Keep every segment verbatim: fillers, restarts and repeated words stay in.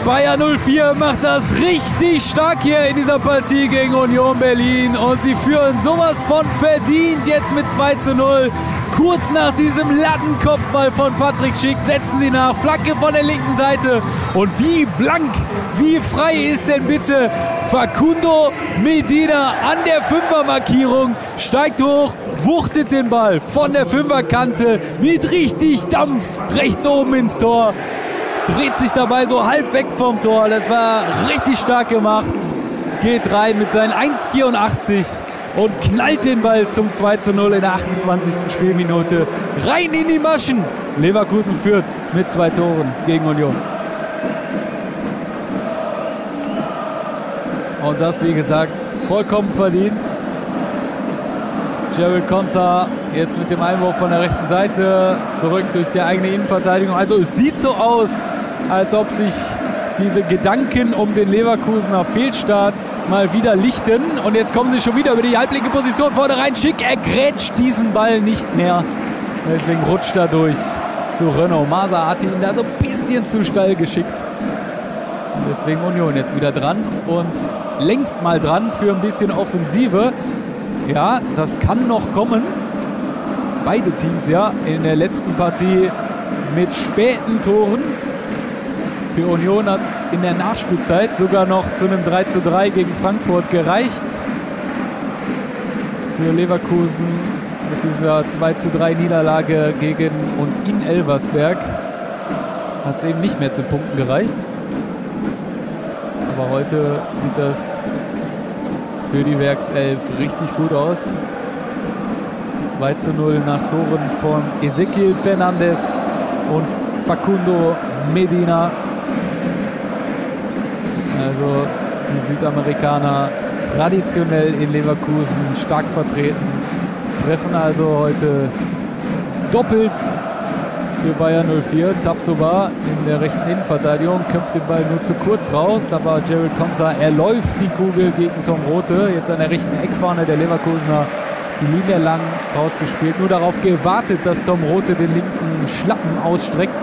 Bayer null vier macht das richtig stark hier in dieser Partie gegen Union Berlin und sie führen sowas von verdient jetzt mit zwei zu null. Kurz nach diesem Lattenkopfball von Patrick Schick setzen sie nach, Flanke von der linken Seite und wie blank, wie frei ist denn bitte Facundo Medina an der Fünfermarkierung, steigt hoch, wuchtet den Ball von der Fünferkante mit richtig Dampf rechts oben ins Tor. Dreht sich dabei so halb weg vom Tor. Das war richtig stark gemacht. Geht rein mit seinen eins vierundachtzig und knallt den Ball zum zwei zu null in der achtundzwanzigsten Spielminute. Rein in die Maschen. Leverkusen führt mit zwei Toren gegen Union. Und das, wie gesagt, vollkommen verdient. Gerald Konsa jetzt mit dem Einwurf von der rechten Seite zurück durch die eigene Innenverteidigung. Also es sieht so aus, als ob sich diese Gedanken um den Leverkusener Fehlstart mal wieder lichten. Und jetzt kommen sie schon wieder über die halblinke Position vorne rein. Schick, er grätscht diesen Ball nicht mehr. Deswegen rutscht er durch zu Renaud. Masa hat ihn da so ein bisschen zu steil geschickt. Und deswegen Union jetzt wieder dran und längst mal dran für ein bisschen Offensive. Ja, das kann noch kommen. Beide Teams ja in der letzten Partie mit späten Toren. Für Union hat es in der Nachspielzeit sogar noch zu einem drei zu drei gegen Frankfurt gereicht. Für Leverkusen mit dieser zwei zu drei Niederlage gegen und in Elversberg hat es eben nicht mehr zu Punkten gereicht. Aber heute sieht das für die Werkself richtig gut aus. zwei zu null nach Toren von Ezequiel Fernandes und Facundo Medina. Also die Südamerikaner traditionell in Leverkusen stark vertreten. Treffen also heute doppelt für Bayer null vier. Tapsoba in der rechten Innenverteidigung kämpft den Ball nur zu kurz raus, aber Gerald Konsa erläuft die Kugel gegen Tom Rothe. Jetzt an der rechten Eckfahne der Leverkusener die Linie lang rausgespielt. Nur darauf gewartet, dass Tom Rothe den linken Schlappen ausstreckt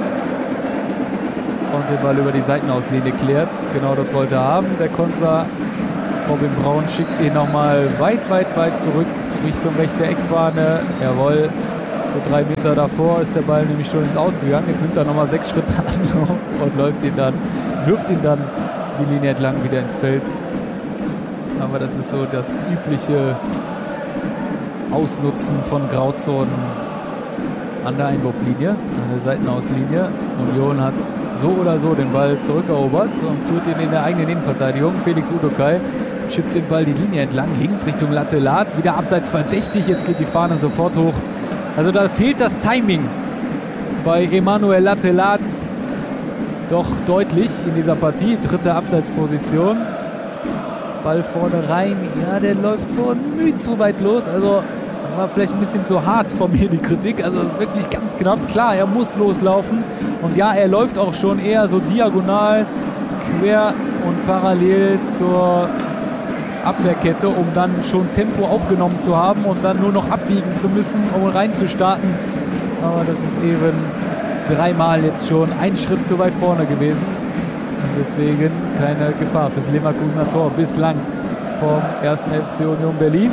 und den Ball über die Seitenauslinie klärt. Genau das wollte er haben, der Konsa. Robin Braun schickt ihn nochmal weit, weit, weit zurück Richtung rechte Eckfahne. Jawohl. So drei Meter davor ist der Ball nämlich schon ins Ausgegangen. Jetzt nimmt er nochmal sechs Schritte Anlauf und läuft ihn dann, wirft ihn dann die Linie entlang wieder ins Feld. Aber das ist so das übliche Ausnutzen von Grauzonen an der Einwurflinie, an der Seitenauslinie. Union hat so oder so den Ball zurückerobert und führt ihn in der eigenen Innenverteidigung. Felix Udokai chippt den Ball die Linie entlang, links Richtung Latte Lat, wieder abseits verdächtig, jetzt geht die Fahne sofort hoch. Also da fehlt das Timing bei Emanuel Latte Lat doch deutlich in dieser Partie. Dritte Abseitsposition. Ball vorne rein. Ja, der läuft so ein Mühe zu weit los. Also war vielleicht ein bisschen zu hart von mir die Kritik. Also das ist wirklich ganz knapp. Klar, er muss loslaufen. Und ja, er läuft auch schon eher so diagonal, quer und parallel zur Abwehrkette, um dann schon Tempo aufgenommen zu haben und dann nur noch abbiegen zu müssen, um reinzustarten. Aber das ist eben dreimal jetzt schon ein Schritt zu weit vorne gewesen. Und deswegen keine Gefahr fürs Leverkusener Tor bislang vom ersten F C Union Berlin.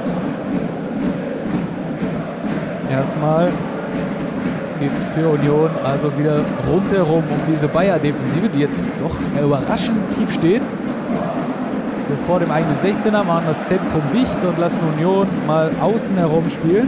Erstmal geht es für Union also wieder rundherum um diese Bayer-Defensive, die jetzt doch überraschend tief stehen. So vor dem eigenen sechzehner machen das Zentrum dicht und lassen Union mal außen herum spielen.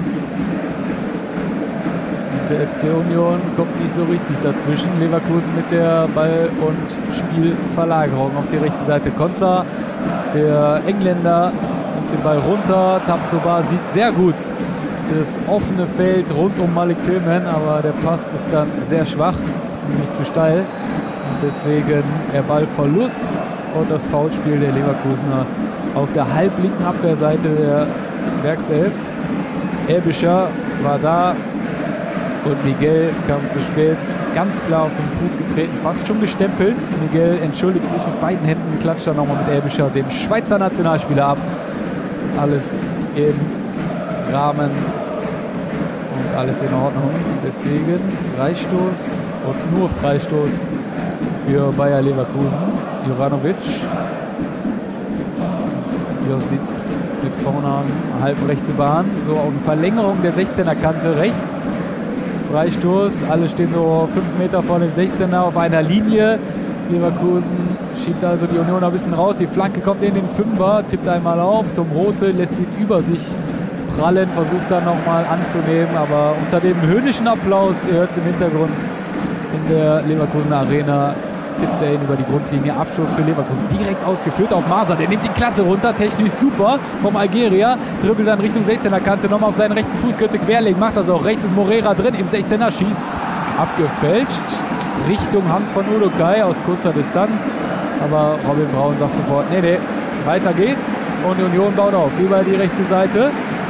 Und der F C Union kommt nicht so richtig dazwischen. Leverkusen mit der Ball- und Spielverlagerung auf die rechte Seite. Konsa, der Engländer, nimmt den Ball runter. Tapsoba sieht sehr gut das offene Feld rund um Malik Tillman, aber der Pass ist dann sehr schwach, nämlich zu steil. Und deswegen der Ballverlust und das Foulspiel der Leverkusener auf der halblinken Abwehrseite der Werkself. Aebischer war da und Miguel kam zu spät, ganz klar auf den Fuß getreten, fast schon gestempelt. Miguel entschuldigt sich mit beiden Händen, klatscht dann nochmal mit Aebischer, dem Schweizer Nationalspieler, ab. Alles im Rahmen und alles in Ordnung. Deswegen Freistoß und nur Freistoß für Bayer Leverkusen. Juranovic. Josip mit Vornamen, halbrechte Bahn. So auf Verlängerung der sechzehner Kante rechts. Freistoß. Alle stehen so fünf Meter vor dem sechzehner auf einer Linie. Leverkusen schiebt also die Union ein bisschen raus. Die Flanke kommt in den Fünfer, tippt einmal auf. Tom Rothe lässt ihn über sich prallen, versucht dann nochmal anzunehmen. Aber unter dem höhnischen Applaus, ihr hört es im Hintergrund, in der Leverkusener Arena, tippt er ihn über die Grundlinie. Abstoß für Leverkusen. Direkt ausgeführt auf Maser. Der nimmt die Klasse runter. Technisch super vom Algerier. Dribbelt dann Richtung sechzehner Kante. Nochmal auf seinen rechten Fuß. Könnte querlegen. Macht das auch. Rechts ist Moreira drin. Im sechzehner schießt. Abgefälscht. Richtung Hand von Udokai aus kurzer Distanz. Aber Robin Braun sagt sofort, nee, nee, weiter geht's. Und die Union baut auf. Über die rechte Seite.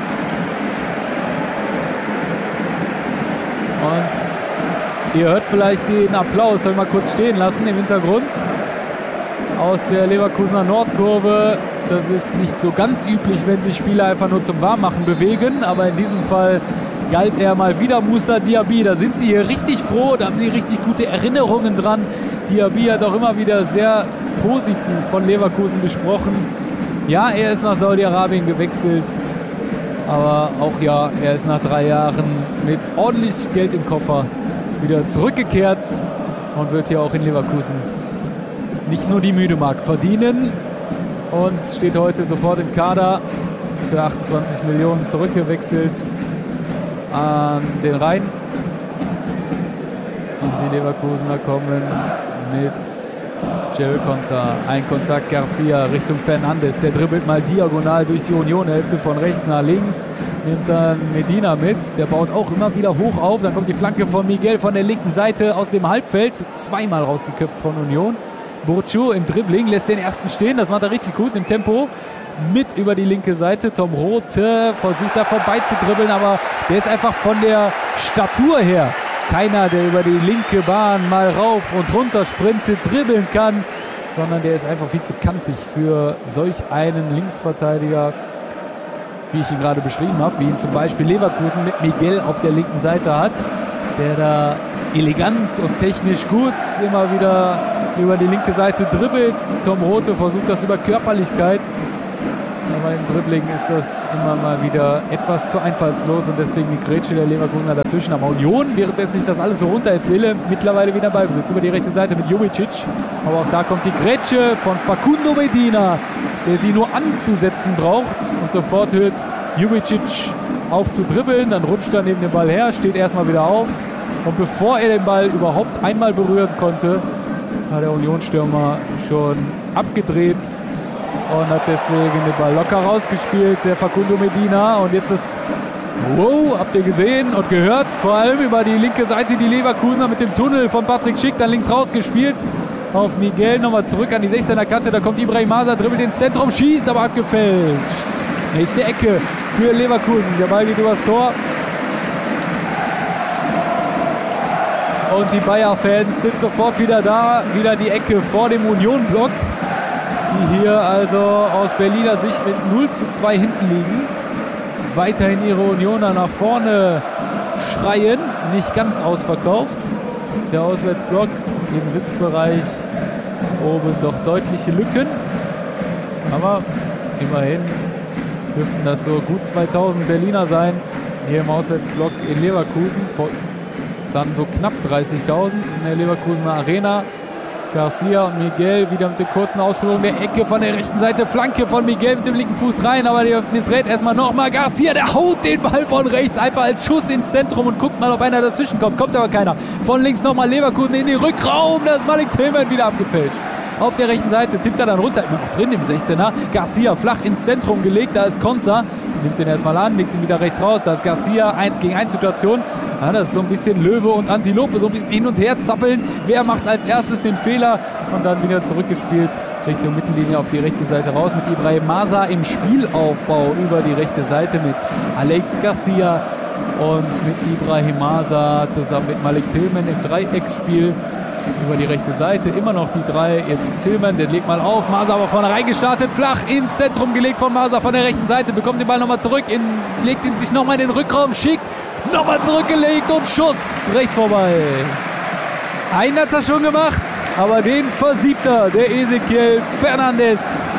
Und ihr hört vielleicht den Applaus, soll ich mal kurz stehen lassen im Hintergrund. Aus der Leverkusener Nordkurve. Das ist nicht so ganz üblich, wenn sich Spieler einfach nur zum Warmmachen bewegen. Aber in diesem Fall galt er mal wieder Moussa Diaby. Da sind sie hier richtig froh, da haben sie richtig gute Erinnerungen dran. Diaby hat auch immer wieder sehr positiv von Leverkusen gesprochen. Ja, er ist nach Saudi-Arabien gewechselt. Aber auch ja, er ist nach drei Jahren mit ordentlich Geld im Koffer wieder zurückgekehrt und wird hier auch in Leverkusen nicht nur die Müdemark verdienen und steht heute sofort im Kader für achtundzwanzig Millionen zurückgewechselt an den Rhein. Und die Leverkusener kommen mit Jerry Konsa. Ein Kontakt Garcia Richtung Fernandes. Der dribbelt mal diagonal durch die Union-Hälfte von rechts nach links. Nimmt dann Medina mit. Der baut auch immer wieder hoch auf. Dann kommt die Flanke von Miguel von der linken Seite aus dem Halbfeld. Zweimal rausgeköpft von Union. Burcu im Dribbling lässt den ersten stehen. Das macht er richtig gut im Tempo. Mit über die linke Seite. Tom Rothe versucht da vorbei zu dribbeln, aber der ist einfach von der Statur her keiner, der über die linke Bahn mal rauf und runter sprintet, dribbeln kann, sondern der ist einfach viel zu kantig für solch einen Linksverteidiger, wie ich ihn gerade beschrieben habe, wie ihn zum Beispiel Leverkusen mit Miguel auf der linken Seite hat, der da elegant und technisch gut immer wieder über die linke Seite dribbelt. Tom Rothe versucht das über Körperlichkeit, aber im Dribbling ist das immer mal wieder etwas zu einfallslos und deswegen die Grätsche der Leverkusener dazwischen. Aber Union, währenddessen ich das alles so runter erzähle, mittlerweile wieder bei Besitz über die rechte Seite mit Jubicic. Aber auch da kommt die Grätsche von Facundo Medina, der sie nur anzusetzen braucht und sofort hört Jubicic auf zu dribbeln. Dann rutscht er neben dem Ball her, steht erstmal wieder auf und bevor er den Ball überhaupt einmal berühren konnte, hat der Unionsstürmer schon abgedreht und hat deswegen den Ball locker rausgespielt, der Facundo Medina. Und jetzt ist, wow, habt ihr gesehen und gehört, vor allem über die linke Seite die Leverkusener mit dem Tunnel von Patrick Schick dann links rausgespielt. Auf Miguel, nochmal zurück an die sechzehner Kante, da kommt Ibrahim Maser, dribbelt ins Zentrum, schießt, aber abgefälscht. Nächste Ecke für Leverkusen, der Ball geht übers Tor. Und die Bayer-Fans sind sofort wieder da, wieder die Ecke vor dem Union-Block, die hier also aus Berliner Sicht mit null zu zwei hinten liegen. Weiterhin ihre Unioner nach vorne schreien, nicht ganz ausverkauft. Der Auswärtsblock im Sitzbereich oben doch deutliche Lücken. Aber immerhin dürften das so gut zweitausend Berliner sein, hier im Auswärtsblock in Leverkusen. Dann so knapp dreißigtausend in der Leverkusener Arena. Garcia und Miguel wieder mit der kurzen Ausführung der Ecke von der rechten Seite. Flanke von Miguel mit dem linken Fuß rein, aber der Nisret erstmal nochmal. Garcia, der haut den Ball von rechts einfach als Schuss ins Zentrum und guckt mal, ob einer dazwischen kommt. Kommt aber keiner. Von links nochmal Leverkusen in den Rückraum. Da ist Malik Tillman wieder abgefälscht. Auf der rechten Seite tippt er dann runter, immer noch drin im sechzehner. Garcia flach ins Zentrum gelegt, da ist Konsa. Nimmt den erstmal an, legt ihn wieder rechts raus. Da ist Garcia, eins gegen eins Situation. Ja, das ist so ein bisschen Löwe und Antilope, so ein bisschen hin und her zappeln. Wer macht als erstes den Fehler? Und dann wieder zurückgespielt Richtung Mittellinie auf die rechte Seite raus mit Ibrahim Maser im Spielaufbau über die rechte Seite mit Alex Garcia und mit Ibrahim Maser zusammen mit Malik Tillman im Dreiecksspiel über die rechte Seite. Immer noch die drei. Jetzt Tillman, den legt mal auf. Maser aber vorne reingestartet. Flach ins Zentrum gelegt von Maser von der rechten Seite. Bekommt den Ball nochmal zurück. In, legt ihn sich nochmal in den Rückraum. Schick. Nochmal zurückgelegt und Schuss. Rechts vorbei. Einen hat er schon gemacht, aber den versiebt er, der Ezequiel Fernandes.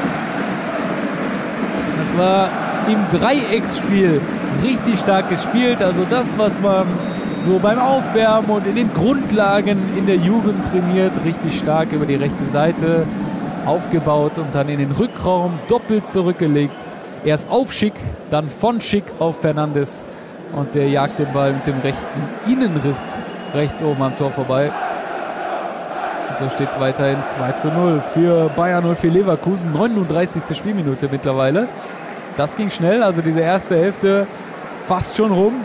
Das war im Dreiecksspiel richtig stark gespielt. Also das, was man so beim Aufwärmen und in den Grundlagen in der Jugend trainiert, richtig stark über die rechte Seite aufgebaut und dann in den Rückraum doppelt zurückgelegt. Erst auf Schick, dann von Schick auf Fernandes und der jagt den Ball mit dem rechten Innenriss rechts oben am Tor vorbei. Und so steht es weiterhin zwei zu null für Bayern null vier Leverkusen. neununddreißigste Spielminute mittlerweile. Das ging schnell, also diese erste Hälfte fast schon rum.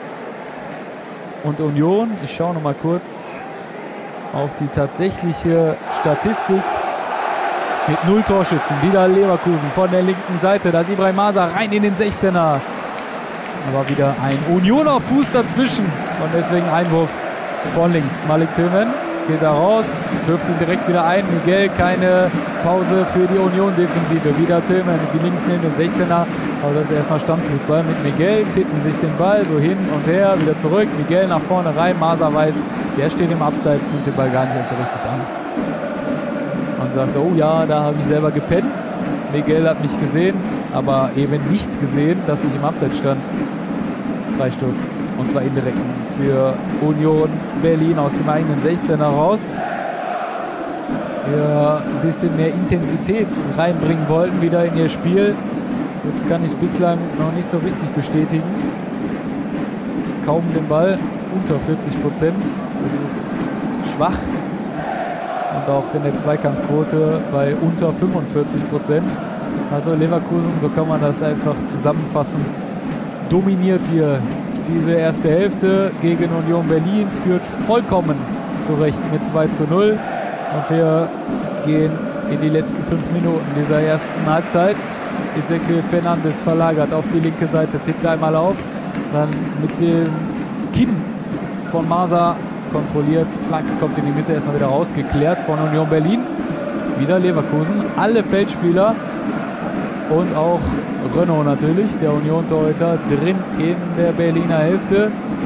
Und Union, ich schaue noch mal kurz auf die tatsächliche Statistik. Mit null Torschützen, wieder Leverkusen von der linken Seite. Da ist Ibrahim Maza rein in den sechzehner. Aber wieder ein Unioner Fuß dazwischen. Und deswegen Einwurf von links. Malik Tillman geht da raus, wirft ihn direkt wieder ein. Miguel, keine Pause für die Union-Defensive. Wieder Tillman wie links neben dem sechzehner. Aber das ist erstmal Standfußball mit Miguel. Tippen sich den Ball so hin und her, wieder zurück. Miguel nach vorne rein. Maza weiß, der steht im Abseits, nimmt den Ball gar nicht erst so richtig an. Und sagt, oh ja, da habe ich selber gepennt. Miguel hat mich gesehen, aber eben nicht gesehen, dass ich im Abseits stand. Freistoß, und zwar indirekten für Union Berlin aus dem eigenen sechzehner raus. Die ein bisschen mehr Intensität reinbringen wollten wieder in ihr Spiel. Das kann ich bislang noch nicht so richtig bestätigen. Kaum den Ball, unter vierzig Prozent. Das ist schwach. Und auch in der Zweikampfquote bei unter fünfundvierzig Prozent. Also Leverkusen, so kann man das einfach zusammenfassen, dominiert hier diese erste Hälfte gegen Union Berlin, führt vollkommen zurecht mit zwei zu null. Und wir gehen in die letzten fünf Minuten dieser ersten Halbzeit. Ezequiel Fernandes verlagert auf die linke Seite, tippt einmal auf, dann mit dem Kinn von Maza kontrolliert, Flanke kommt in die Mitte, erstmal wieder rausgeklärt von Union Berlin. Wieder Leverkusen, alle Feldspieler und auch Renaud natürlich, der Union-Torhüter, drin in der Berliner Hälfte.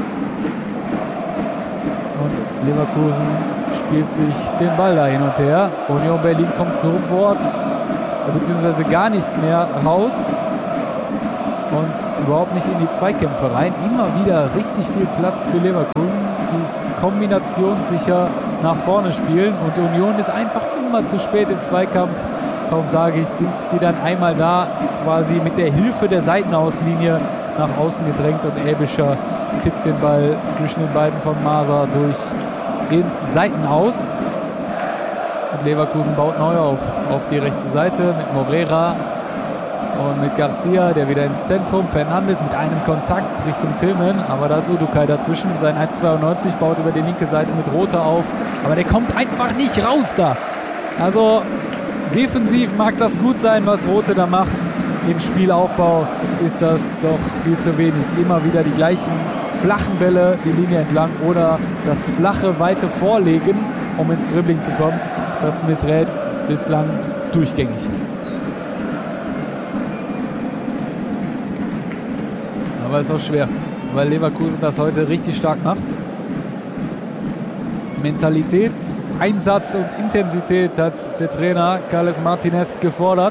Und Leverkusen spielt sich den Ball da hin und her. Union Berlin kommt sofort, beziehungsweise gar nicht mehr raus und überhaupt nicht in die Zweikämpfe rein. Immer wieder richtig viel Platz für Leverkusen, die es kombinationssicher nach vorne spielen. Und Union ist einfach immer zu spät im Zweikampf. Kaum sage ich, sind sie dann einmal da, quasi mit der Hilfe der Seitenauslinie nach außen gedrängt und Aebischer tippt den Ball zwischen den beiden von Maza durch ins Seitenaus. Und Leverkusen baut neu auf, auf die rechte Seite mit Moreira und mit Garcia, der wieder ins Zentrum. Fernandes mit einem Kontakt Richtung Tillman, aber da ist Udukai dazwischen. Sein eins Komma zweiundneunzig baut über die linke Seite mit Rothe auf, aber der kommt einfach nicht raus da. Also defensiv mag das gut sein, was Rothe da macht. Im Spielaufbau ist das doch viel zu wenig. Immer wieder die gleichen flachen Bälle die Linie entlang oder das flache, weite Vorlegen, um ins Dribbling zu kommen. Das missrät bislang durchgängig. Aber es ist auch schwer, weil Leverkusen das heute richtig stark macht. Mentalität, Einsatz und Intensität hat der Trainer Carles Martinez gefordert,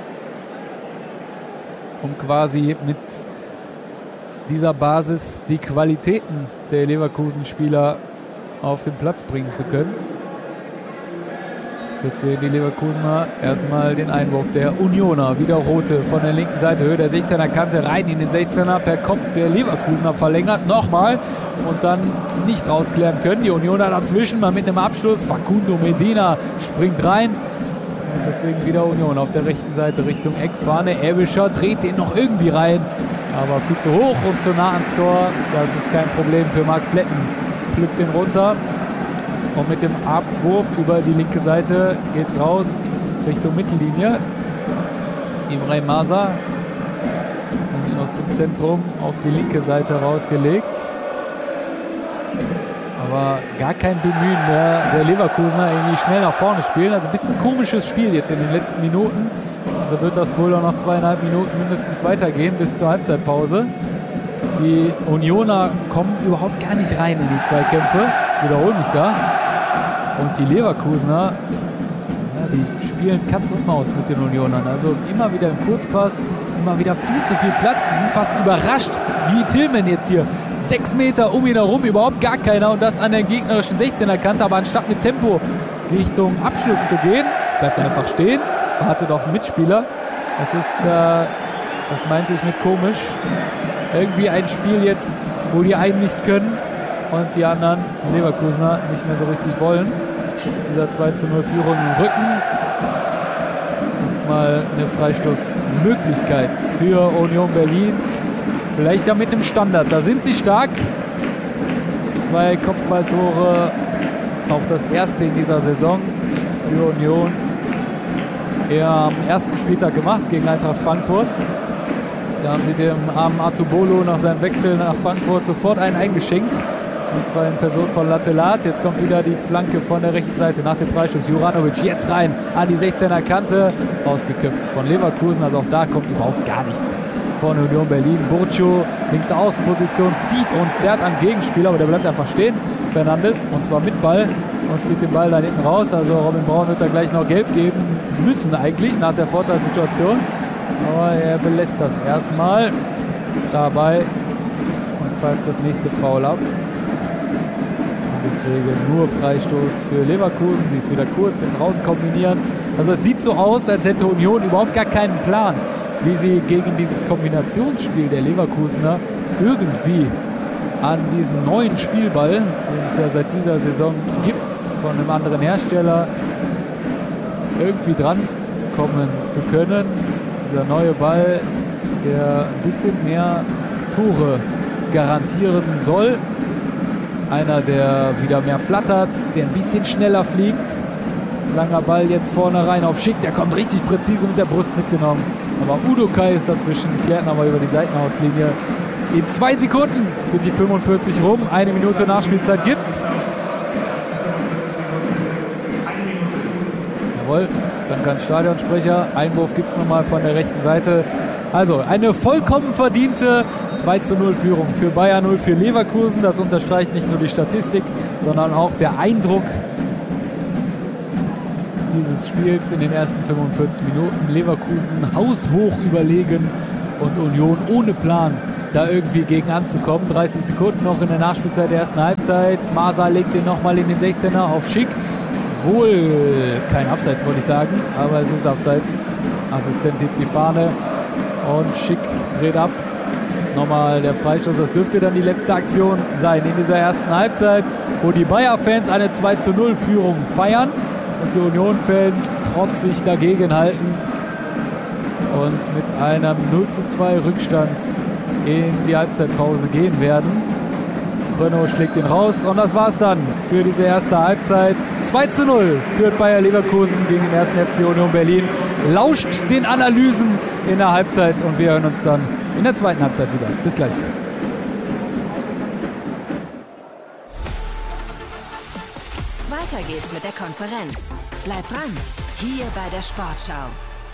um quasi mit dieser Basis die Qualitäten der Leverkusen-Spieler auf den Platz bringen zu können. Jetzt sehen die Leverkusener erstmal den Einwurf der Unioner. Wieder Rothe von der linken Seite, Höhe der sechzehner Kante, rein in den sechzehner, per Kopf der Leverkusener verlängert. Nochmal und dann nicht rausklären können. Die Unioner dazwischen, mal mit einem Abschluss. Facundo Medina springt rein. Und deswegen wieder Union auf der rechten Seite Richtung Eckfahne. Aebischer dreht den noch irgendwie rein, aber viel zu hoch und zu nah ans Tor. Das ist kein Problem für Marc Flecken. Pflückt den runter. Und mit dem Abwurf über die linke Seite geht es raus Richtung Mittellinie. Ibrahim Maza aus dem Zentrum auf die linke Seite rausgelegt. Aber gar kein Bemühen mehr der Leverkusener, irgendwie schnell nach vorne spielen. Also ein bisschen komisches Spiel jetzt in den letzten Minuten. Also wird das wohl auch noch zweieinhalb Minuten mindestens weitergehen bis zur Halbzeitpause. Die Unioner kommen überhaupt gar nicht rein in die Zweikämpfe. Ich wiederhole mich da. Und die Leverkusener, ja, die spielen Katz und Maus mit den Unionern. Also immer wieder im Kurzpass, immer wieder viel zu viel Platz. Sie sind fast überrascht, wie Tillman jetzt hier. Sechs Meter um ihn herum, überhaupt gar keiner. Und das an der gegnerischen sechzehner-Kante. Aber anstatt mit Tempo Richtung Abschluss zu gehen, bleibt er einfach stehen, wartet auf den Mitspieler. Das ist, äh, das meinte ich mit komisch. Irgendwie ein Spiel jetzt, wo die einen nicht können und die anderen, die Leverkusener, nicht mehr so richtig wollen. Mit dieser zwei zu null Führung im Rücken. Jetzt mal eine Freistoßmöglichkeit für Union Berlin. Vielleicht ja mit einem Standard. Da sind sie stark. Zwei Kopfballtore. Auch das erste in dieser Saison für Union. Eher am ersten Spieltag gemacht gegen Eintracht Frankfurt. Da haben sie dem armen Artubolo nach seinem Wechsel nach Frankfurt sofort einen eingeschenkt. Und zwar in Person von Lattelat. Jetzt kommt wieder die Flanke von der rechten Seite nach dem Freistoß. Juranovic jetzt rein an die sechzehner-Kante. Rausgeköpft von Leverkusen. Also auch da kommt überhaupt gar nichts von Union Berlin. Burcho, Linksaußenposition, zieht und zerrt am Gegenspieler. Aber der bleibt einfach stehen. Fernandes. Und zwar mit Ball. Und spielt den Ball da hinten raus. Also Robin Braun wird da gleich noch gelb geben müssen eigentlich nach der Vorteilssituation. Aber er belässt das erstmal dabei und pfeift das nächste Foul ab. Und deswegen nur Freistoß für Leverkusen, die es wieder kurz hinten raus kombinieren. Also es sieht so aus, als hätte Union überhaupt gar keinen Plan, wie sie gegen dieses Kombinationsspiel der Leverkusener irgendwie an diesen neuen Spielball, den es ja seit dieser Saison gibt, von einem anderen Hersteller, irgendwie drankommen zu können. Dieser neue Ball, der ein bisschen mehr Tore garantieren soll. Einer, der wieder mehr flattert, der ein bisschen schneller fliegt. Langer Ball jetzt vorne rein auf Schick, der kommt richtig präzise mit der Brust mitgenommen. Aber Udokai ist dazwischen, klärt nochmal über die Seitenauslinie. In zwei Sekunden sind die fünfundvierzig rum. Eine Minute Nachspielzeit gibt's. Jawohl, danke an Stadionsprecher. Einwurf gibt es nochmal von der rechten Seite. Also eine vollkommen verdiente zwei zu null Führung für Bayer null für Leverkusen. Das unterstreicht nicht nur die Statistik, sondern auch der Eindruck dieses Spiels in den ersten fünfundvierzig Minuten. Leverkusen haushoch überlegen und Union ohne Plan, da irgendwie gegen anzukommen. dreißig Sekunden noch in der Nachspielzeit der ersten Halbzeit. Masa legt den nochmal in den sechzehner auf Schick. Wohl kein Abseits, wollte ich sagen, aber es ist Abseits. Assistent hebt die Fahne und Schick dreht ab. Nochmal der Freistoß, das dürfte dann die letzte Aktion sein in dieser ersten Halbzeit, wo die Bayer-Fans eine zwei zu null Führung feiern und die Union-Fans trotzig dagegenhalten und mit einem null zu zwei Rückstand in die Halbzeitpause gehen werden. Renault schlägt ihn raus und das war's dann für diese erste Halbzeit. zwei zu null führt Bayer Leverkusen gegen den ersten F C Union Berlin. Lauscht den Analysen in der Halbzeit und wir hören uns dann in der zweiten Halbzeit wieder. Bis gleich. Weiter geht's mit der Konferenz. Bleibt dran, hier bei der Sportschau.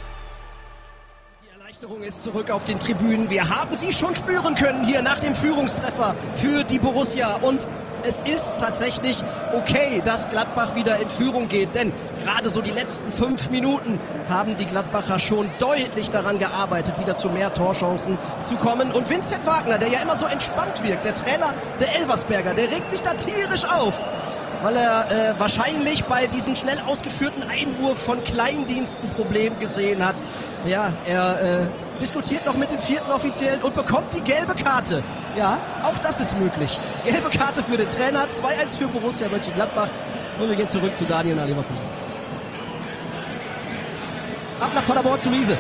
Die Erleichterung ist zurück auf den Tribünen. Wir haben sie schon spüren können hier nach dem Führungstreffer für die Borussia. Und es ist tatsächlich okay, dass Gladbach wieder in Führung geht. Denn gerade so die letzten fünf Minuten haben die Gladbacher schon deutlich daran gearbeitet, wieder zu mehr Torchancen zu kommen. Und Vincent Wagner, der ja immer so entspannt wirkt, der Trainer der Elversberger, der regt sich da tierisch auf, weil er äh, wahrscheinlich bei diesem schnell ausgeführten Einwurf von Kleindienst ein Problem gesehen hat. Ja, er äh, diskutiert noch mit dem vierten Offiziellen und bekommt die gelbe Karte. Ja, auch das ist möglich. Gelbe Karte für den Trainer, zwei eins für Borussia Mönchengladbach. Und wir gehen zurück zu Daniel nach Leverkusen. Ab nach Paderborn zu Riese.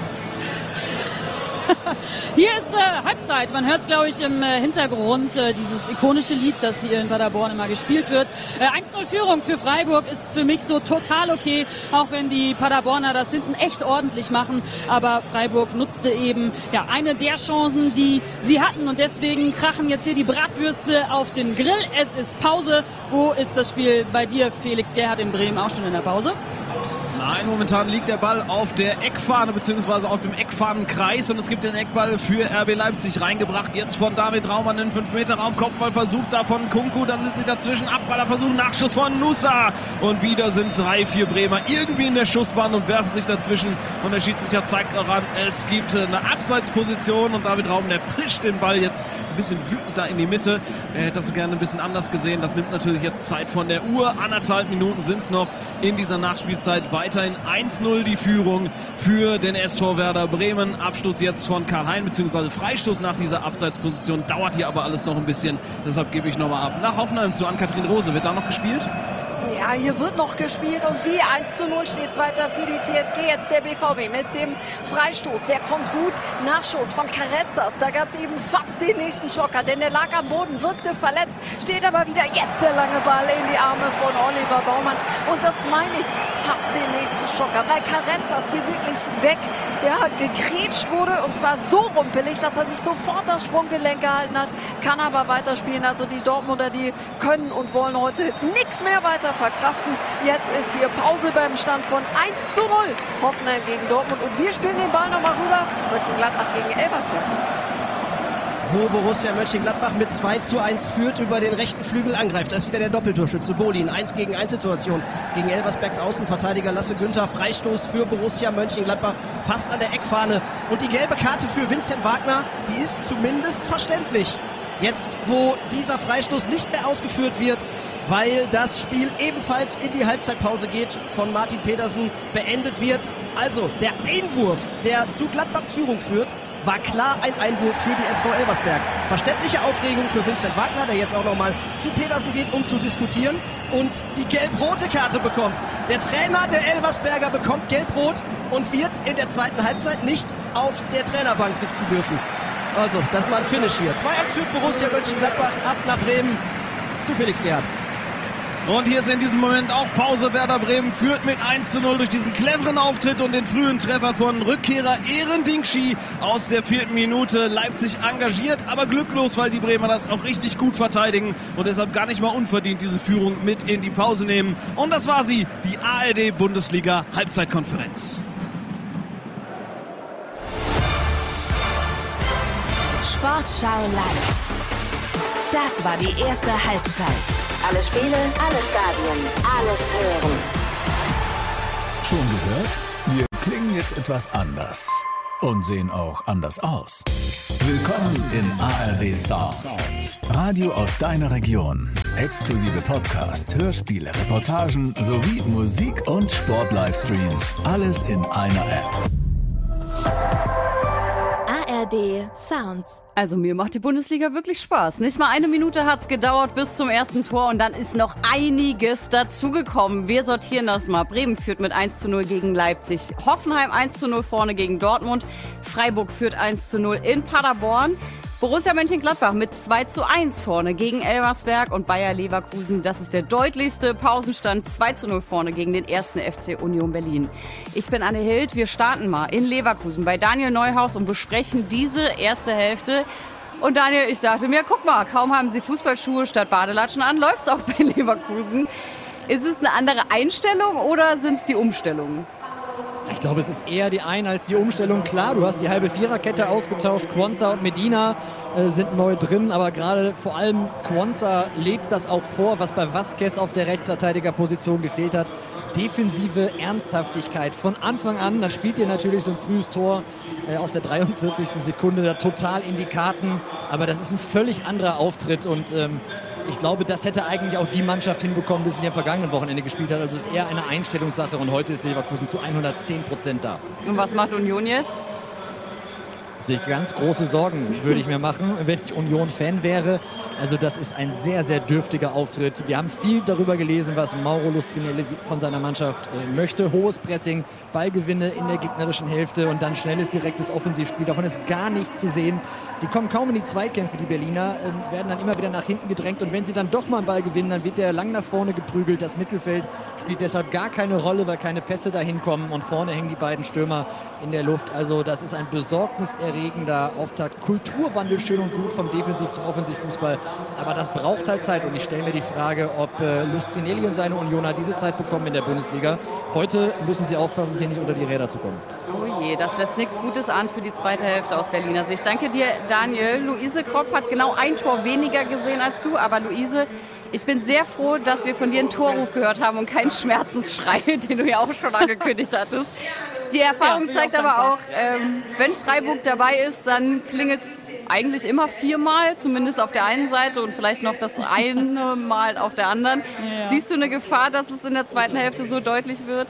Hier ist äh, Halbzeit. Man hört es, glaube ich, im äh, Hintergrund. Äh, dieses ikonische Lied, das hier in Paderborn immer gespielt wird. Äh, eins zu null Führung für Freiburg ist für mich so total okay. Auch wenn die Paderborner das hinten echt ordentlich machen. Aber Freiburg nutzte eben ja eine der Chancen, die sie hatten. Und deswegen krachen jetzt hier die Bratwürste auf den Grill. Es ist Pause. Wo ist das Spiel bei dir, Felix Gerhardt in Bremen, auch schon in der Pause? Nein, momentan liegt der Ball auf der Eckfahne bzw. auf dem Eckfahnenkreis und es gibt den Eckball für R B Leipzig reingebracht. Jetzt von David Raumann in fünf Meter Raum, Kopfballversuch da von Kunku, dann sind sie dazwischen, Abprallerversuch, Nachschuss von Nusa und wieder sind drei, vier Bremer irgendwie in der Schussbahn und werfen sich dazwischen und der Schiedsrichter zeigt es auch an, es gibt eine Abseitsposition und David Raumann, der prischt den Ball jetzt ein bisschen wütend da in die Mitte. Er hätte das gerne ein bisschen anders gesehen, das nimmt natürlich jetzt Zeit von der Uhr, anderthalb Minuten sind es noch in dieser Nachspielzeit, weiterhin eins null die Führung für den S V Werder Bremen. Abstoß jetzt von Karl Hein, beziehungsweise Freistoß nach dieser Abseitsposition. Dauert hier aber alles noch ein bisschen, deshalb gebe ich nochmal ab. Nach Hoffenheim zu Ann-Kathrin Rose. Wird da noch gespielt? Ja, hier wird noch gespielt und wie eins zu null steht es weiter für die T S G. Jetzt der B V B mit dem Freistoß. Der kommt gut. Nachschuss von Carrezzas. Da gab es eben fast den nächsten Schocker, denn der lag am Boden, wirkte verletzt. Steht aber wieder jetzt der lange Ball in die Arme von Oliver Baumann. Und das meine ich, fast den nächsten Schocker, weil Carrezzas hier wirklich weg, ja, gegrätscht wurde. Und zwar so rumpelig, dass er sich sofort das Sprunggelenk gehalten hat. Kann aber weiterspielen. Also die Dortmunder, die können und wollen heute nichts mehr weiter verkraften. Jetzt ist hier Pause beim Stand von eins zu null. Hoffenheim gegen Dortmund und wir spielen den Ball nochmal rüber. Mönchengladbach gegen Elversberg. Wo Borussia Mönchengladbach mit zwei zu eins führt, über den rechten Flügel angreift. Da ist wieder der Doppeltorschütze Boli in eins gegen eins Situation gegen Elversbergs Außenverteidiger Lasse Günther. Freistoß für Borussia Mönchengladbach fast an der Eckfahne. Und die gelbe Karte für Vincent Wagner, die ist zumindest verständlich. Jetzt, wo dieser Freistoß nicht mehr ausgeführt wird, weil das Spiel ebenfalls in die Halbzeitpause geht, von Martin Pedersen beendet wird. Also, der Einwurf, der zu Gladbachs Führung führt, war klar ein Einwurf für die S V Elversberg. Verständliche Aufregung für Vincent Wagner, der jetzt auch nochmal zu Pedersen geht, um zu diskutieren und die gelb-rote Karte bekommt. Der Trainer der Elversberger bekommt gelb-rot und wird in der zweiten Halbzeit nicht auf der Trainerbank sitzen dürfen. Also, das war ein Finish hier. zwei eins führt Borussia Mönchengladbach ab nach Bremen zu Felix Gerhardt. Und hier ist in diesem Moment auch Pause. Werder Bremen führt mit eins zu null durch diesen cleveren Auftritt und den frühen Treffer von Rückkehrer Eren Dinkshi aus der vierten Minute. Leipzig engagiert, aber glücklos, weil die Bremer das auch richtig gut verteidigen und deshalb gar nicht mal unverdient diese Führung mit in die Pause nehmen. Und das war sie, die A R D-Bundesliga Halbzeitkonferenz. Sportschau live. Das war die erste Halbzeit. Alle Spiele, alle Stadien, alles hören. Schon gehört? Wir klingen jetzt etwas anders und sehen auch anders aus. Willkommen in A R D Sounds. Radio aus deiner Region. Exklusive Podcasts, Hörspiele, Reportagen sowie Musik- und Sport-Livestreams. Alles in einer App. A R D Sounds. Also mir macht die Bundesliga wirklich Spaß. Nicht mal eine Minute hat es gedauert bis zum ersten Tor und dann ist noch einiges dazugekommen. Wir sortieren das mal. Bremen führt mit eins zu null gegen Leipzig. Hoffenheim eins zu null vorne gegen Dortmund. Freiburg führt eins zu null in Paderborn. Borussia Mönchengladbach mit zwei zu eins vorne gegen Elversberg und Bayer Leverkusen. Das ist der deutlichste Pausenstand. zwei zu null vorne gegen den ersten F C Union Berlin. Ich bin Anne Hild. Wir starten mal in Leverkusen bei Daniel Neuhaus und besprechen diese erste Hälfte. Und Daniel, ich dachte mir, guck mal, kaum haben sie Fußballschuhe statt Badelatschen an, läuft's auch bei Leverkusen. Ist es eine andere Einstellung oder sind es die Umstellungen? Ich glaube, es ist eher die Ein- als die Umstellung. Klar, du hast die halbe Viererkette ausgetauscht. Quansah und Medina äh, sind neu drin, aber gerade vor allem Quansah lebt das auch vor, was bei Vázquez auf der Rechtsverteidigerposition gefehlt hat. Defensive Ernsthaftigkeit von Anfang an. Dann spielt ihr natürlich so ein frühes Tor äh, aus der dreiundvierzigsten Sekunde da total in die Karten. Aber das ist ein völlig anderer Auftritt und ähm, ich glaube, das hätte eigentlich auch die Mannschaft hinbekommen, die es in dem vergangenen Wochenende gespielt hat. Also es ist eher eine Einstellungssache und heute ist Leverkusen zu hundertzehn Prozent da. Und was macht Union jetzt? Sehe ich ganz große Sorgen, würde ich mir machen, wenn ich Union-Fan wäre. Also das ist ein sehr, sehr dürftiger Auftritt. Wir haben viel darüber gelesen, was Mauro Lustrinelli von seiner Mannschaft äh, möchte. Hohes Pressing, Ballgewinne in der gegnerischen Hälfte und dann schnelles, direktes Offensivspiel. Davon ist gar nichts zu sehen. Die kommen kaum in die Zweikämpfe, die Berliner, äh, werden dann immer wieder nach hinten gedrängt. Und wenn sie dann doch mal einen Ball gewinnen, dann wird der lang nach vorne geprügelt. Das Mittelfeld spielt deshalb gar keine Rolle, weil keine Pässe dahin kommen und vorne hängen die beiden Stürmer in der Luft. Also das ist ein besorgniserregender Auftakt. Kulturwandel schön und gut vom Defensiv zum Offensivfußball, aber das braucht halt Zeit und ich stelle mir die Frage, ob äh, Lustrinelli und seine Unioner diese Zeit bekommen in der Bundesliga. Heute müssen sie aufpassen, hier nicht unter die Räder zu kommen. Oh je, das lässt nichts Gutes an für die zweite Hälfte aus Berliner Sicht. Danke dir, Daniel. Luise Kropf hat genau ein Tor weniger gesehen als du, aber Luise, ich bin sehr froh, dass wir von dir einen Torruf gehört haben und keinen Schmerzensschrei, den du ja auch schon angekündigt hattest. Die Erfahrung ja, zeigt aber auch, ähm, wenn Freiburg dabei ist, dann klingelt es eigentlich immer viermal, zumindest auf der einen Seite und vielleicht noch das eine Mal auf der anderen. Ja. Siehst du eine Gefahr, dass es in der zweiten Hälfte so deutlich wird?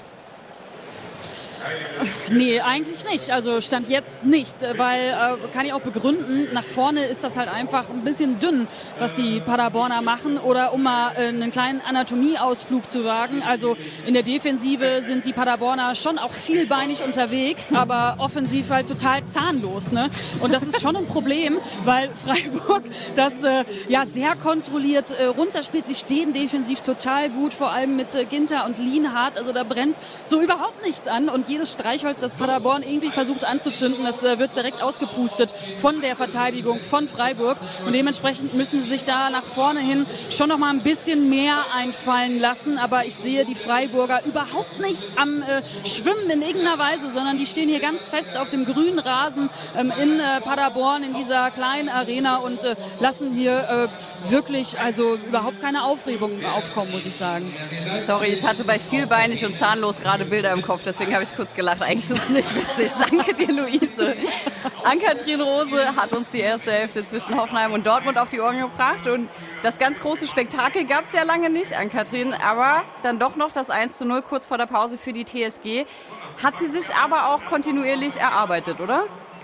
Nee, eigentlich nicht. Also Stand jetzt nicht, weil, äh, kann ich auch begründen, nach vorne ist das halt einfach ein bisschen dünn, was die Paderborner machen. Oder um mal äh, einen kleinen Anatomieausflug zu sagen, also in der Defensive sind die Paderborner schon auch vielbeinig unterwegs, aber offensiv halt total zahnlos. Ne? Und das ist schon ein Problem, weil Freiburg das äh, ja sehr kontrolliert äh, runterspielt. Sie stehen defensiv total gut, vor allem mit äh, Ginter und Lienhardt. Also da brennt so überhaupt nichts an und jedes Streichholz, das Paderborn irgendwie versucht anzuzünden, das äh, wird direkt ausgepustet von der Verteidigung von Freiburg und dementsprechend müssen sie sich da nach vorne hin schon noch mal ein bisschen mehr einfallen lassen, aber ich sehe die Freiburger überhaupt nicht am äh, Schwimmen in irgendeiner Weise, sondern die stehen hier ganz fest auf dem grünen Rasen ähm, in äh, Paderborn, in dieser kleinen Arena und äh, lassen hier äh, wirklich also überhaupt keine Aufregung aufkommen, muss ich sagen. Sorry, ich hatte bei vielbeinig und zahnlos gerade Bilder im Kopf, deswegen habe ich kurz gelacht. Eigentlich ist es nicht witzig. Danke dir, Luise. Ann-Kathrin Rose hat uns die erste Hälfte zwischen Hoffenheim und Dortmund auf die Ohren gebracht. Und das ganz große Spektakel gab es ja lange nicht, Ann-Kathrin. Aber dann doch noch das eins zu null kurz vor der Pause für die T S G. Hat sie sich aber auch kontinuierlich erarbeitet, oder?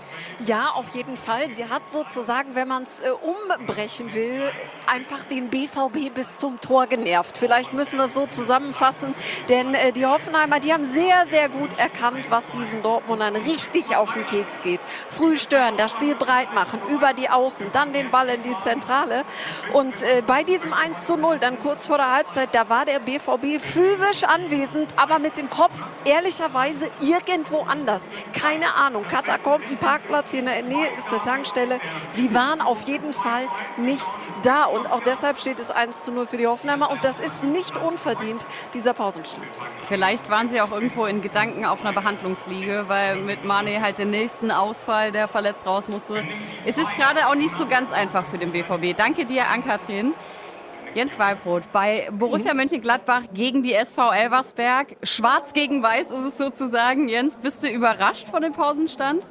Ja, auf jeden Fall. Sie hat sozusagen, wenn man es äh, umbrechen will, einfach den B V B bis zum Tor genervt. Vielleicht müssen wir es so zusammenfassen, denn äh, die Hoffenheimer, die haben sehr, sehr gut erkannt, was diesen Dortmundern richtig auf den Keks geht. Früh stören, das Spiel breit machen, über die Außen, dann den Ball in die Zentrale. Und äh, bei diesem eins zu null, dann kurz vor der Halbzeit, da war der B V B physisch anwesend, aber mit dem Kopf ehrlicherweise irgendwo anders. Keine Ahnung, Katakomben, Parkplatz, hier in der Nähe ist eine Tankstelle. Sie waren auf jeden Fall nicht da und auch deshalb steht es eins zu null für die Hoffenheimer und das ist nicht unverdient, dieser Pausenstand. Vielleicht waren sie auch irgendwo in Gedanken auf einer Behandlungsliege, weil mit Mane halt den nächsten Ausfall, der verletzt raus musste. Es ist gerade auch nicht so ganz einfach für den B V B. Danke dir, Ann-Kathrin. Jens Weibrot, bei Borussia Mönchengladbach gegen die S V Elversberg. Schwarz gegen Weiß ist es sozusagen. Jens, bist du überrascht von dem Pausenstand?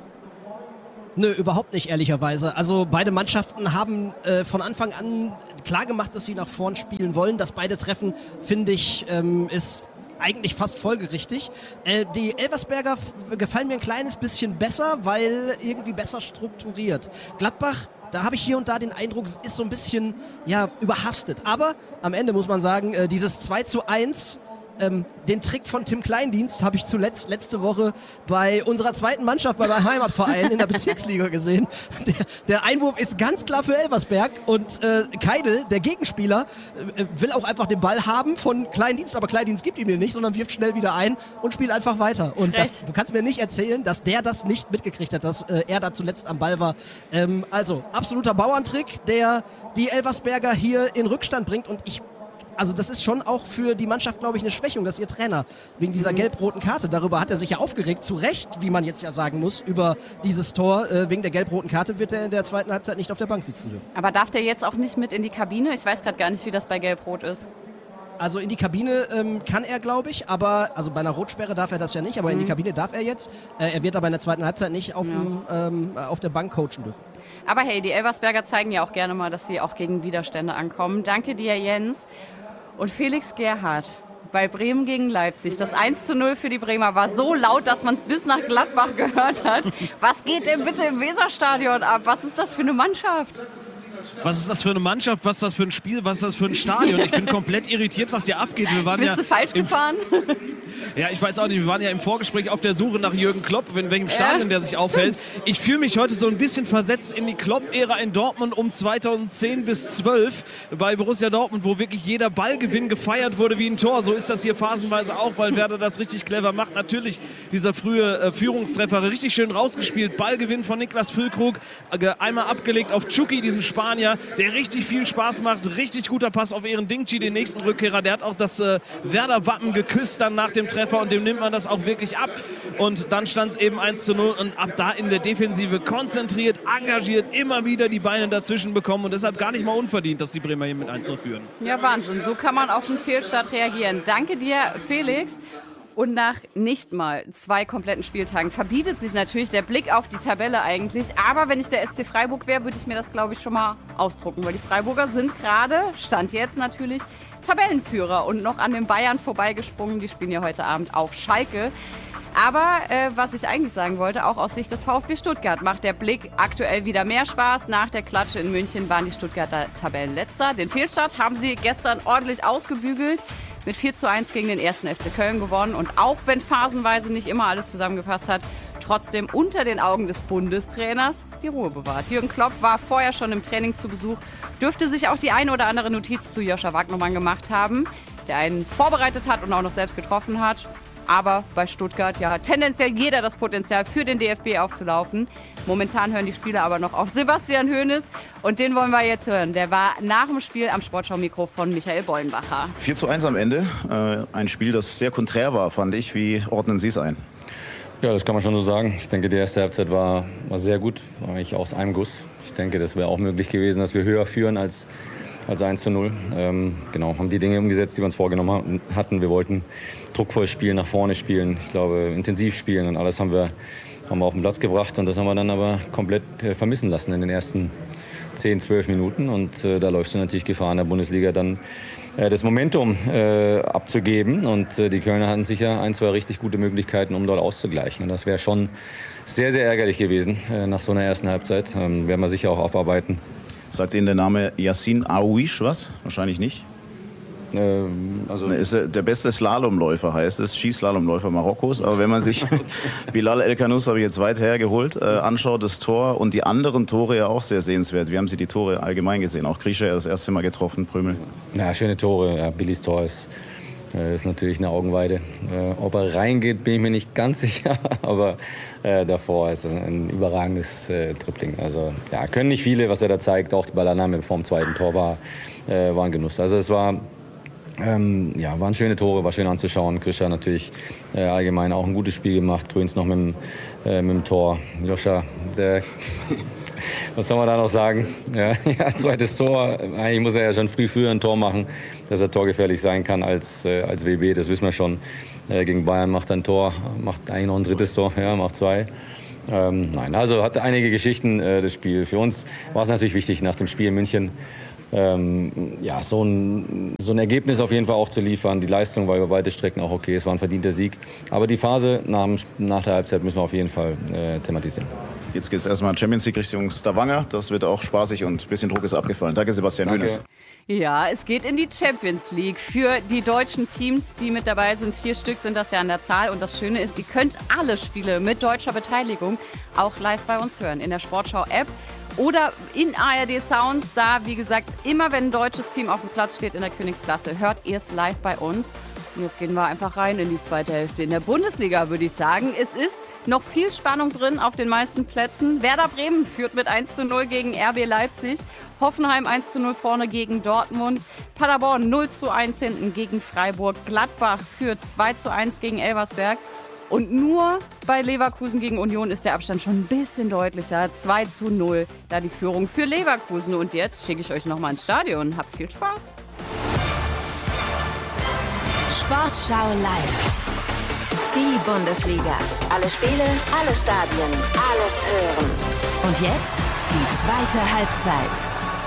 Nö, überhaupt nicht, ehrlicherweise. Also beide Mannschaften haben äh, von Anfang an klar gemacht, dass sie nach vorn spielen wollen. Dass beide treffen, finde ich, ähm, ist eigentlich fast folgerichtig. Äh, die Elversberger f- gefallen mir ein kleines bisschen besser, weil irgendwie besser strukturiert. Gladbach, da habe ich hier und da den Eindruck, es ist so ein bisschen ja, überhastet. Aber am Ende muss man sagen, äh, dieses zwei zu eins... Ähm, den Trick von Tim Kleindienst habe ich zuletzt letzte Woche bei unserer zweiten Mannschaft bei meinem Heimatverein in der Bezirksliga gesehen. Der, der Einwurf ist ganz klar für Elversberg und äh, Keidel, der Gegenspieler, äh, will auch einfach den Ball haben von Kleindienst, aber Kleindienst gibt ihm den nicht, sondern wirft schnell wieder ein und spielt einfach weiter. Und das, du kannst mir nicht erzählen, dass der das nicht mitgekriegt hat, dass äh, er da zuletzt am Ball war. Ähm, also, absoluter Bauerntrick, der die Elversberger hier in Rückstand bringt und ich Also das ist schon auch für die Mannschaft, glaube ich, eine Schwächung, dass ihr Trainer wegen dieser gelb-roten Karte, darüber hat er sich ja aufgeregt, zu Recht, wie man jetzt ja sagen muss, über dieses Tor. Äh, wegen der gelb-roten Karte wird er in der zweiten Halbzeit nicht auf der Bank sitzen dürfen. Aber darf der jetzt auch nicht mit in die Kabine? Ich weiß gerade gar nicht, wie das bei gelb-rot ist. Also in die Kabine ähm, kann er, glaube ich, aber also bei einer Rotsperre darf er das ja nicht, aber mhm. in die Kabine darf er jetzt. Äh, er wird aber in der zweiten Halbzeit nicht auf, ja. dem, ähm, auf der Bank coachen dürfen. Aber hey, die Elversberger zeigen ja auch gerne mal, dass sie auch gegen Widerstände ankommen. Danke dir, Jens. Und Felix Gerhardt bei Bremen gegen Leipzig. Das eins zu null für die Bremer war so laut, dass man es bis nach Gladbach gehört hat. Was geht denn bitte im Weserstadion ab? Was ist das für eine Mannschaft? Was ist das für eine Mannschaft? Was ist das für ein Spiel? Was ist das für ein Stadion? Ich bin komplett irritiert, was hier abgeht. Wir waren Bist ja du falsch gefahren? Ja, ich weiß auch nicht. Wir waren ja im Vorgespräch auf der Suche nach Jürgen Klopp, in welchem Stadion ja, der sich stimmt. aufhält. Ich fühle mich heute so ein bisschen versetzt in die Klopp-Ära in Dortmund um zweitausendzehn bis zwölf bei Borussia Dortmund, wo wirklich jeder Ballgewinn gefeiert wurde wie ein Tor. So ist das hier phasenweise auch, weil Werder das richtig clever macht. Natürlich dieser frühe äh, Führungstreffer richtig schön rausgespielt. Ballgewinn von Niklas Füllkrug, äh, einmal abgelegt auf Chucky, diesen Spanier, der richtig viel Spaß macht. Richtig guter Pass auf Eren Dingchi, den nächsten Rückkehrer. Der hat auch das äh, Werder-Wappen geküsst dann nach dem Treffer und dem nimmt man das auch wirklich ab. Und dann stand es eben eins zu null und ab da in der Defensive konzentriert, engagiert, immer wieder die Beine dazwischen bekommen und deshalb gar nicht mal unverdient, dass die Bremer hier mit eins zu null führen. Ja, Wahnsinn. So kann man auf einen Fehlstart reagieren. Danke dir, Felix. Und nach nicht mal zwei kompletten Spieltagen verbietet sich natürlich der Blick auf die Tabelle eigentlich. Aber wenn ich der S C Freiburg wäre, würde ich mir das, glaube ich, schon mal ausdrucken. Weil die Freiburger sind gerade, Stand jetzt natürlich, Tabellenführer und noch an den Bayern vorbeigesprungen. Die spielen ja heute Abend auf Schalke. Aber äh, was ich eigentlich sagen wollte, auch aus Sicht des VfB Stuttgart macht der Blick aktuell wieder mehr Spaß. Nach der Klatsche in München waren die Stuttgarter Tabellenletzter. Den Fehlstart haben sie gestern ordentlich ausgebügelt. Mit vier zu eins gegen den ersten F C Köln gewonnen. Und auch wenn phasenweise nicht immer alles zusammengepasst hat, trotzdem unter den Augen des Bundestrainers die Ruhe bewahrt. Jürgen Klopp war vorher schon im Training zu Besuch, dürfte sich auch die eine oder andere Notiz zu Joscha Wagnermann gemacht haben, der einen vorbereitet hat und auch noch selbst getroffen hat. Aber bei Stuttgart ja tendenziell jeder das Potenzial für den D F B aufzulaufen. Momentan hören die Spieler aber noch auf Sebastian Hoeneß und den wollen wir jetzt hören. Der war nach dem Spiel am Sportschau-Mikro von Michael Bollenbacher. vier zu eins am Ende, äh, ein Spiel, das sehr konträr war, fand ich. Wie ordnen Sie es ein? Ja, das kann man schon so sagen. Ich denke, die erste Halbzeit war, war sehr gut, war eigentlich aus einem Guss. Ich denke, das wäre auch möglich gewesen, dass wir höher führen als als eins zu null. Ähm, genau, haben die Dinge umgesetzt, die wir uns vorgenommen hatten. Wir wollten druckvoll spielen, nach vorne spielen, ich glaube intensiv spielen und alles haben wir, haben wir auf den Platz gebracht und das haben wir dann aber komplett äh, vermissen lassen in den ersten zehn, zwölf Minuten und äh, da läufst du natürlich Gefahr in der Bundesliga dann äh, das Momentum äh, abzugeben und äh, die Kölner hatten sicher ein, zwei richtig gute Möglichkeiten, um dort auszugleichen und das wäre schon sehr, sehr ärgerlich gewesen äh, nach so einer ersten Halbzeit. Ähm, werden wir sicher auch aufarbeiten. Sagt Ihnen der Name Yassin Aouish was? Wahrscheinlich nicht. Ähm, also er ist der beste Slalomläufer, heißt es, Skislalomläufer Marokkos. Aber wenn man sich Bilal El Khanous, habe ich jetzt weit hergeholt, äh, anschaut, das Tor und die anderen Tore ja auch sehr sehenswert. Wie haben Sie die Tore allgemein gesehen? Auch Grisha das erste Mal getroffen, Prümel. Ja, schöne Tore. Ja, Billys Tor ist, äh, ist natürlich eine Augenweide. Äh, ob er reingeht, bin ich mir nicht ganz sicher. Aber äh, davor ist es ein überragendes äh, Dribbling. Also ja, können nicht viele, was er da zeigt. Auch die Ballannahme vom zweiten Tor war, äh, war ein Genuss. Also es war Ähm, ja, waren schöne Tore, war schön anzuschauen. Grisha natürlich äh, allgemein auch ein gutes Spiel gemacht. Grüns noch mit dem, äh, mit dem Tor. Joscha, der, was soll man da noch sagen? Ja, ja, zweites Tor. Eigentlich muss er ja schon früh früher ein Tor machen, dass er torgefährlich sein kann als, äh, als W B. Das wissen wir schon. Äh, gegen Bayern macht er ein Tor, macht eigentlich noch ein drittes Tor, ja, macht zwei. Ähm, nein, also hat einige Geschichten, äh, das Spiel. Für uns war es natürlich wichtig nach dem Spiel in München. Ähm, ja, so ein, so ein Ergebnis auf jeden Fall auch zu liefern. Die Leistung war über weite Strecken auch okay, es war ein verdienter Sieg. Aber die Phase nach, nach der Halbzeit müssen wir auf jeden Fall äh, thematisieren. Jetzt geht es erstmal Champions League Richtung Stavanger. Das wird auch spaßig und ein bisschen Druck ist abgefallen. Danke, Sebastian Hoeneß. Ja, es geht in die Champions League. Für die deutschen Teams, die mit dabei sind, vier Stück sind das ja an der Zahl. Und das Schöne ist, ihr könnt alle Spiele mit deutscher Beteiligung auch live bei uns hören. In der Sportschau-App oder in A R D Sounds. Da, wie gesagt, immer wenn ein deutsches Team auf dem Platz steht in der Königsklasse, hört ihr es live bei uns. Und jetzt gehen wir einfach rein in die zweite Hälfte in der Bundesliga, würde ich sagen. Es ist noch viel Spannung drin auf den meisten Plätzen. Werder Bremen führt mit eins zu null gegen R B Leipzig. Hoffenheim eins zu null vorne gegen Dortmund. Paderborn null zu eins hinten gegen Freiburg. Gladbach führt zwei zu eins gegen Elversberg. Und nur bei Leverkusen gegen Union ist der Abstand schon ein bisschen deutlicher. zwei zu null, da die Führung für Leverkusen. Und jetzt schicke ich euch noch mal ins Stadion. Habt viel Spaß. Sportschau live. Die Bundesliga. Alle Spiele, alle Stadien, alles hören. Und jetzt die zweite Halbzeit.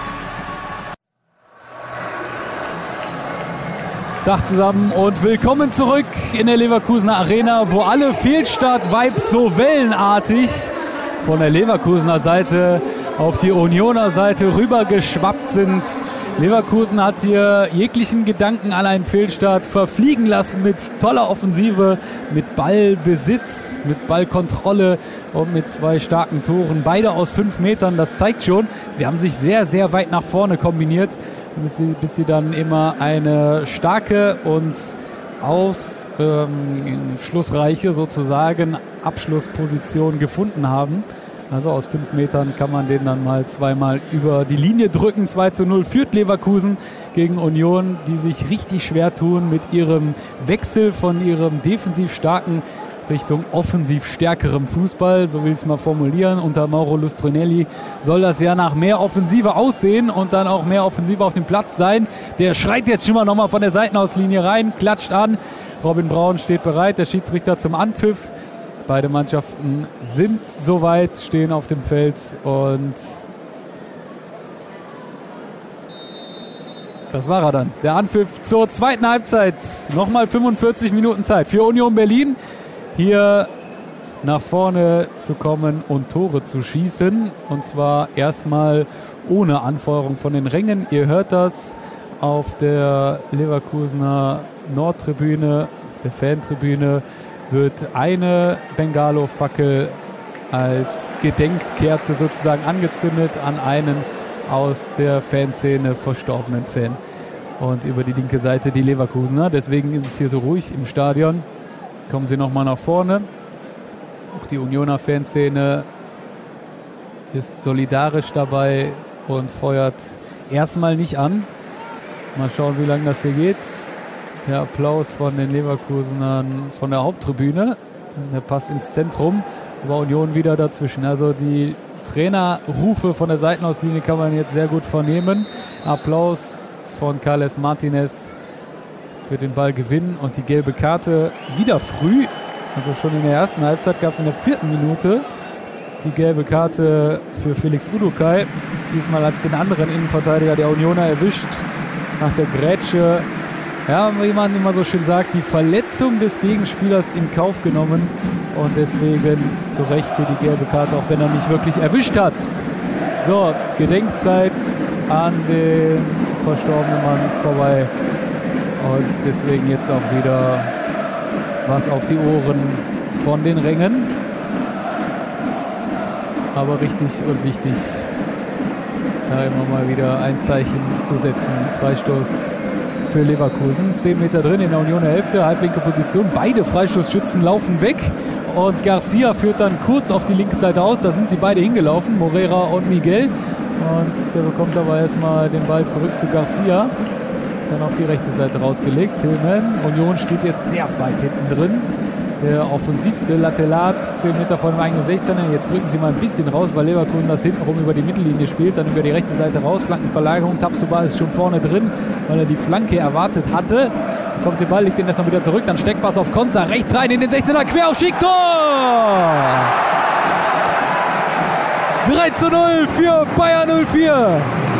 Tag zusammen und willkommen zurück in der Leverkusener Arena, wo alle Fehlstart-Vibes so wellenartig von der Leverkusener Seite auf die Unioner Seite rübergeschwappt sind. Leverkusen hat hier jeglichen Gedanken an einen Fehlstart verfliegen lassen mit toller Offensive, mit Ballbesitz, mit Ballkontrolle und mit zwei starken Toren. Beide aus fünf Metern, das zeigt schon, sie haben sich sehr, sehr weit nach vorne kombiniert, bis, bis sie dann immer eine starke und aufschlussreiche ähm, sozusagen Abschlussposition gefunden haben. Also aus fünf Metern kann man den dann mal zweimal über die Linie drücken. zwei zu null führt Leverkusen gegen Union, die sich richtig schwer tun mit ihrem Wechsel von ihrem defensiv starken Richtung offensiv stärkerem Fußball, so will ich es mal formulieren. Unter Mauro Lustrinelli soll das ja nach mehr Offensive aussehen und dann auch mehr Offensive auf dem Platz sein. Der schreit jetzt schon mal nochmal von der Seitenauslinie rein, klatscht an. Robin Braun steht bereit, der Schiedsrichter zum Anpfiff. Beide Mannschaften sind soweit, stehen auf dem Feld und das war er dann. Der Anpfiff zur zweiten Halbzeit. Nochmal fünfundvierzig Minuten Zeit für Union Berlin, hier nach vorne zu kommen und Tore zu schießen. Und zwar erstmal ohne Anfeuerung von den Rängen. Ihr hört das auf der Leverkusener Nordtribüne, auf der Fantribüne. Wird eine Bengalo-Fackel als Gedenkkerze sozusagen angezündet an einen aus der Fanszene verstorbenen Fan. Und über die linke Seite die Leverkusener. Deswegen ist es hier so ruhig im Stadion. Kommen sie nochmal nach vorne. Auch die Unioner Fanszene ist solidarisch dabei und feuert erstmal nicht an. Mal schauen, wie lange das hier geht. Der Applaus von den Leverkusenern von der Haupttribüne. Der Pass ins Zentrum, aber Union wieder dazwischen. Also die Trainerrufe von der Seitenauslinie kann man jetzt sehr gut vernehmen. Applaus von Carles Martinez für den Ballgewinn und die gelbe Karte wieder früh. Also schon in der ersten Halbzeit gab es in der vierten Minute die gelbe Karte für Felix Udukai. Diesmal als den anderen Innenverteidiger der Unioner erwischt nach der Grätsche. Ja, wie man immer so schön sagt, die Verletzung des Gegenspielers in Kauf genommen und deswegen zu Recht hier die gelbe Karte, auch wenn er nicht wirklich erwischt hat. So, Gedenkzeit an den verstorbenen Mann vorbei und deswegen jetzt auch wieder was auf die Ohren von den Rängen. Aber richtig und wichtig, da immer mal wieder ein Zeichen zu setzen. Freistoß für Leverkusen. zehn Meter drin in der Unioner Hälfte, halblinke Position. Beide Freistoßschützen laufen weg und Garcia führt dann kurz auf die linke Seite aus. Da sind sie beide hingelaufen, Moreira und Miguel. Und der bekommt aber erstmal den Ball zurück zu Garcia. Dann auf die rechte Seite rausgelegt. Tillman. Union steht jetzt sehr weit hinten drin. Der offensivste Latelat, zehn Meter vor dem eigenen sechzehner. Jetzt rücken sie mal ein bisschen raus, weil Leverkusen das hintenrum über die Mittellinie spielt. Dann über die rechte Seite raus. Flankenverlagerung. Tabsoba ist schon vorne drin, weil er die Flanke erwartet hatte. Kommt den Ball, legt den erstmal wieder zurück. Dann Steckpass auf Konza. Rechts rein in den sechzehner. Queraufstieg. Tor! drei zu null für Bayer null vier.